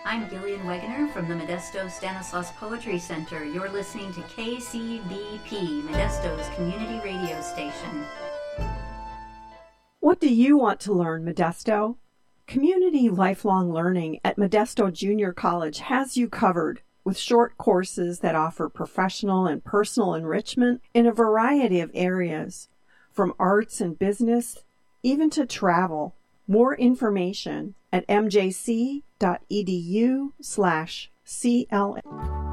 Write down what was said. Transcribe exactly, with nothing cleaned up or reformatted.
I'm Gillian Wegener from the Modesto Stanislaus Poetry Center. You're listening to K C B P, Modesto's community radio station. What do you want to learn, Modesto? Community Lifelong Learning at Modesto Junior College has you covered with short courses that offer professional and personal enrichment in a variety of areas, from arts and business, even to travel. More information at m j c dot e d u slash c l.